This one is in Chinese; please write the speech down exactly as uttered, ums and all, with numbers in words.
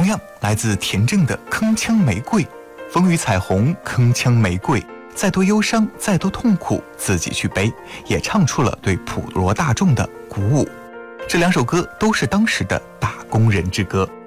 同样来自田震的《铿锵玫瑰》，风雨彩虹，铿锵玫瑰，再多忧伤，再多痛苦，自己去背，也唱出了对普罗大众的鼓舞。这两首歌都是当时的打工人之歌。